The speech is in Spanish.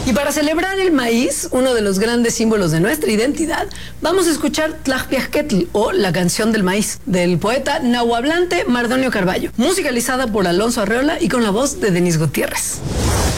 Y para celebrar el maíz, uno de los grandes símbolos de nuestra identidad, vamos a escuchar Tlajpiajquetl, o La canción del maíz, del poeta nahuablante Mardonio Carballo, musicalizada por Alonso Arreola y con la voz de Denise Gutiérrez.